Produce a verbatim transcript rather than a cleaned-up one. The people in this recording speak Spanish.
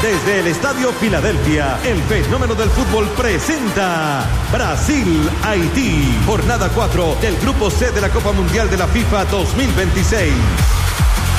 Desde el Estadio Filadelfia, el fenómeno del fútbol presenta Brasil-Haití. Jornada cuatro del Grupo C de la Copa Mundial de la FIFA dos mil veintiséis.